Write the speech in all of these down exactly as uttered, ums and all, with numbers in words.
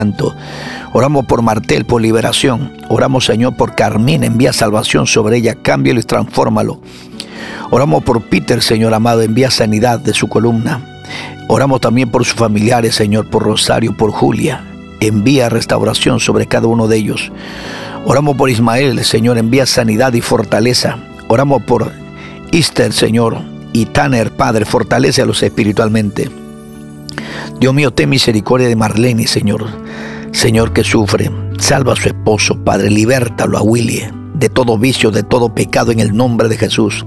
Santo. Oramos por Martel, por liberación. Oramos, Señor, por Carmina, envía salvación sobre ella, cámbialo y transfórmalo. Oramos por Peter, Señor amado, envía sanidad de su columna. Oramos también por sus familiares, Señor, por Rosario, por Julia, envía restauración sobre cada uno de ellos. Oramos por Ismael, Señor, envía sanidad y fortaleza. Oramos por Esther, Señor, y Tanner, Padre, fortalécelos espiritualmente. Dios mío, ten misericordia de Marlene, Señor. Señor, que sufre, salva a su esposo, Padre, libértalo a Willy de todo vicio, de todo pecado, en el nombre de Jesús.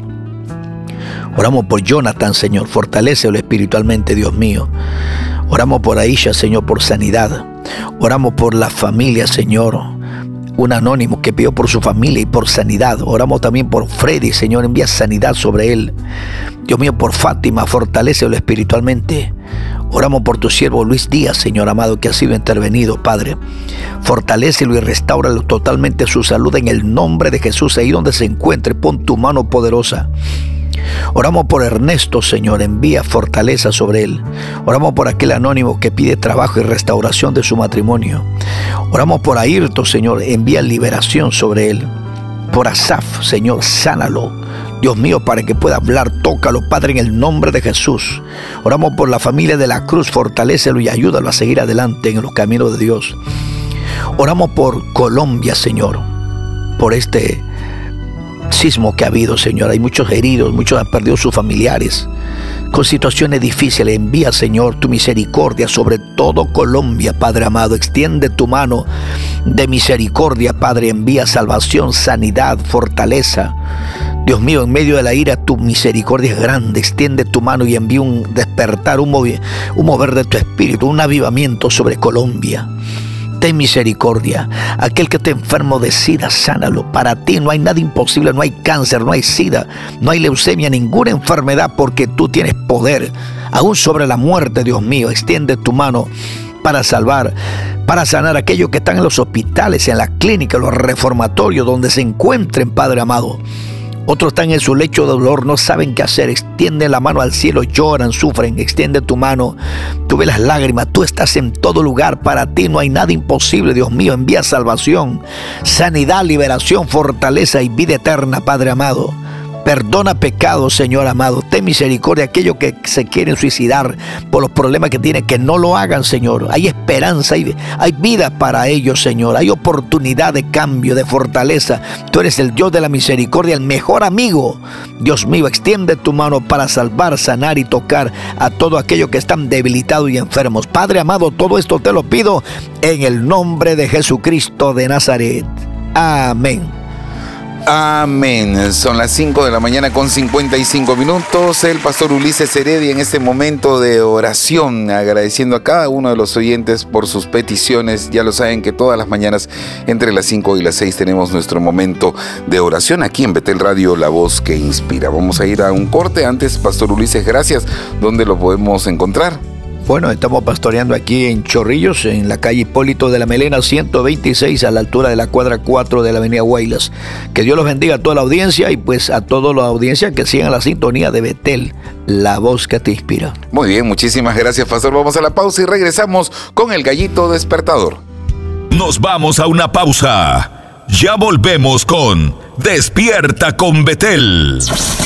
Oramos por Jonathan, Señor, fortalécelo espiritualmente, Dios mío. Oramos por Aisha, Señor, por sanidad. Oramos por la familia, Señor, un anónimo que pidió por su familia y por sanidad. Oramos también por Freddy, Señor, envía sanidad sobre él. Dios mío, por Fátima, fortalécelo espiritualmente. Oramos por tu siervo Luis Díaz, Señor amado, que ha sido intervenido, Padre. Fortalécelo y restáuralo totalmente su salud en el nombre de Jesús. Ahí donde se encuentre, pon tu mano poderosa. Oramos por Ernesto, Señor, envía fortaleza sobre él. Oramos por aquel anónimo que pide trabajo y restauración de su matrimonio. Oramos por Ayrton, Señor, envía liberación sobre él. Por Asaf, Señor, sánalo, Dios mío, para que pueda hablar, tócalo, Padre, en el nombre de Jesús. Oramos por la familia de la Cruz, fortalécelo y ayúdalo a seguir adelante en los caminos de Dios. Oramos por Colombia, Señor, por este sismo que ha habido, Señor. Hay muchos heridos, muchos han perdido sus familiares, con situaciones difíciles. Envía, Señor, tu misericordia sobre todo Colombia, Padre amado. Extiende tu mano de misericordia, Padre. Envía salvación, sanidad, fortaleza. Dios mío, en medio de la ira, tu misericordia es grande. Extiende tu mano y envía un despertar, un, movi- un mover de tu espíritu, un avivamiento sobre Colombia. Ten misericordia. Aquel que esté enfermo de SIDA, sánalo. Para ti no hay nada imposible, no hay cáncer, no hay SIDA, no hay leucemia, ninguna enfermedad, porque tú tienes poder, aún sobre la muerte, Dios mío. Extiende tu mano para salvar, para sanar a aquellos que están en los hospitales, en la clínica, en los reformatorios, donde se encuentren, Padre amado. Otros están en su lecho de dolor, no saben qué hacer. Extiende la mano al cielo, lloran, sufren. Extiende tu mano, tú ves las lágrimas, tú estás en todo lugar. Para ti no hay nada imposible, Dios mío. Envía salvación, sanidad, liberación, fortaleza y vida eterna, Padre amado. Perdona pecados, Señor amado. Ten misericordia. Aquellos que se quieren suicidar por los problemas que tienen, que no lo hagan, Señor. Hay esperanza, hay, hay vida para ellos, Señor. Hay oportunidad de cambio, de fortaleza. Tú eres el Dios de la misericordia, el mejor amigo. Dios mío, extiende tu mano para salvar, sanar y tocar a todos aquellos que están debilitados y enfermos. Padre amado, todo esto te lo pido en el nombre de Jesucristo de Nazaret. Amén. Amén. Son las cinco de la mañana con cincuenta y cinco minutos. El pastor Ulises Heredia en este momento de oración, agradeciendo a cada uno de los oyentes por sus peticiones. Ya lo saben que todas las mañanas entre las cinco y las seis tenemos nuestro momento de oración aquí en Betel Radio, la voz que inspira. Vamos a ir a un corte. Antes, pastor Ulises, gracias. ¿Dónde lo podemos encontrar? Bueno, estamos pastoreando aquí en Chorrillos, en la calle Hipólito de la Melena, ciento veintiséis, a la altura de la cuadra cuatro de la avenida Guaylas. Que Dios los bendiga a toda la audiencia y pues a toda la audiencia que sigan la sintonía de Betel, la voz que te inspira. Muy bien, muchísimas gracias, pastor. Vamos a la pausa y regresamos con el gallito despertador. Nos vamos a una pausa. Ya volvemos con Despierta con Betel.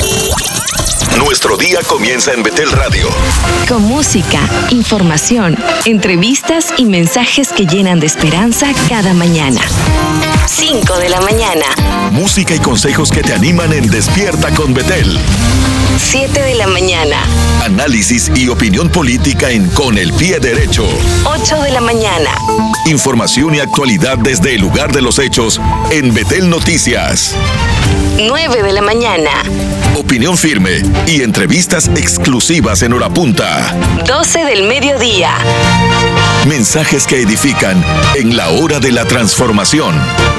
Nuestro día comienza en Betel Radio. Con música, información, entrevistas y mensajes que llenan de esperanza cada mañana. cinco de la mañana. Música y consejos que te animan en Despierta con Betel. siete de la mañana. Análisis y opinión política en Con el Pie Derecho. ocho de la mañana. Información y actualidad desde el lugar de los hechos en Betel Noticias. nueve de la mañana. Opinión firme y entrevistas exclusivas en Hora Punta. doce del mediodía. Mensajes que edifican en la hora de la transformación.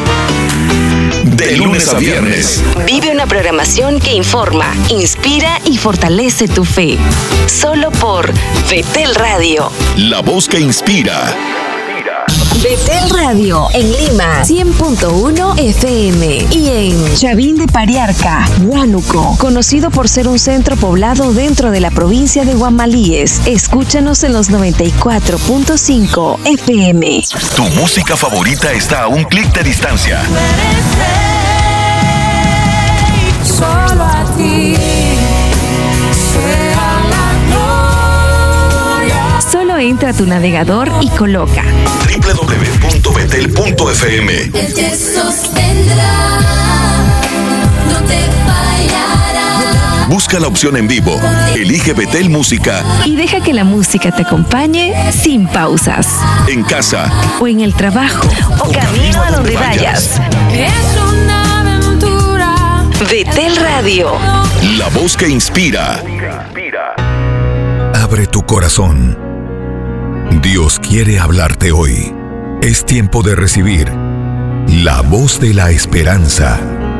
De lunes a viernes. Vive una programación que informa, inspira y fortalece tu fe. Solo por Betel Radio. La voz que inspira. Betel Radio en Lima, cien punto uno F M, y en Chavín de Pariarca, Huánuco, conocido por ser un centro poblado dentro de la provincia de Guamalíes. Escúchanos en los noventa y cuatro punto cinco F M. Tu música favorita está a un clic de distancia. Solo a ti sea la gloria. Solo entra a tu navegador y coloca doble u doble u doble u punto betel punto f m. Él te sostendrá, no te fallará. Busca la opción en vivo, elige Betel Música y deja que la música te acompañe sin pausas. en casa O en el trabajo. O camino a donde vayas. Es una aventura. Betel Radio. La voz que inspira. Abre tu corazón. Dios quiere hablarte hoy. Es tiempo de recibir la voz de la esperanza.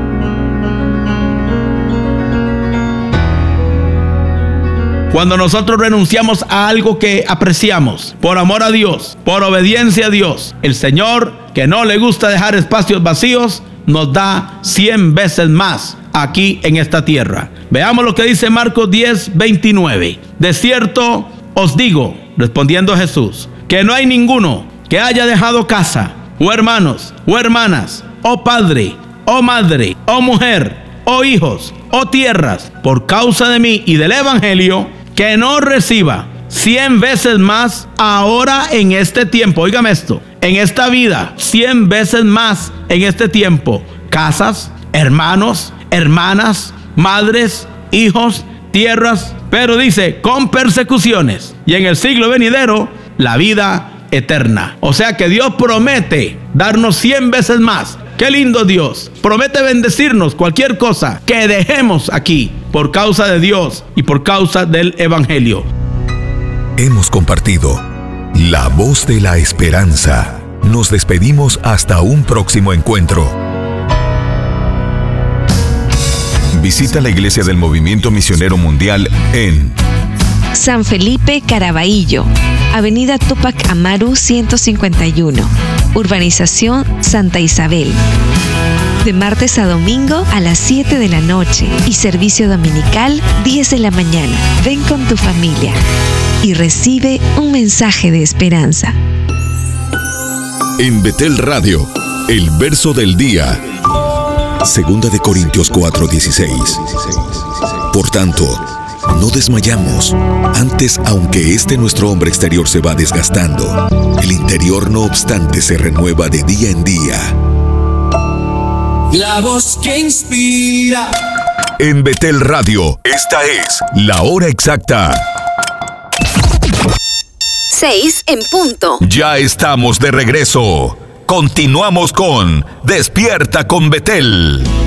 Cuando nosotros renunciamos a algo que apreciamos, por amor a Dios, por obediencia a Dios, el Señor, que no le gusta dejar espacios vacíos, nos da cien veces más aquí en esta tierra. Veamos lo que dice Marcos diez, veintinueve. De cierto os digo, respondiendo Jesús, que no hay ninguno que haya dejado casa, o hermanos, o hermanas, o padre, o madre, o mujer, o hijos, o tierras, por causa de mí y del evangelio, que no reciba cien veces más ahora en este tiempo. Óigame esto, en esta vida, cien veces más en este tiempo, casas, hermanos, hermanas, madres, hijos, tierras, pero dice, con persecuciones, y en el siglo venidero, la vida eterna. O sea que Dios promete darnos cien veces más. Qué lindo Dios. Promete bendecirnos cualquier cosa que dejemos aquí por causa de Dios y por causa del evangelio. Hemos compartido la voz de la esperanza. Nos despedimos hasta un próximo encuentro. Visita la Iglesia del Movimiento Misionero Mundial en San Felipe Caraballo, Avenida Túpac Amaru ciento cincuenta y uno, Urbanización Santa Isabel. De martes a domingo a las siete de la noche y servicio dominical diez de la mañana. Ven con tu familia y recibe un mensaje de esperanza. En Betel Radio, el verso del día. Segunda de Corintios cuatro, dieciséis. Por tanto, no desmayamos. Antes, aunque este nuestro hombre exterior se va desgastando, el interior no obstante se renueva de día en día. La voz que inspira. En Betel Radio, esta es la hora exacta. Seis en punto. Ya estamos de regreso. Continuamos con Despierta con Betel.